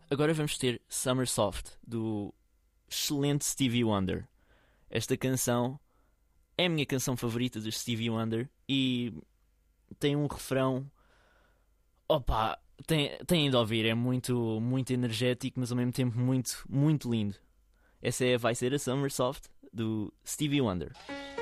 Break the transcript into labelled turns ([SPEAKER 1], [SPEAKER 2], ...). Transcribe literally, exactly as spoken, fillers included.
[SPEAKER 1] Agora vamos ter Summer Soft, do excelente Stevie Wonder. Esta canção é a minha canção favorita do Stevie Wonder e tem um refrão. Opa, tem, tem de ouvir, é muito, muito energético, mas ao mesmo tempo muito, muito lindo. Essa é, vai ser a Summer Soft do Stevie Wonder.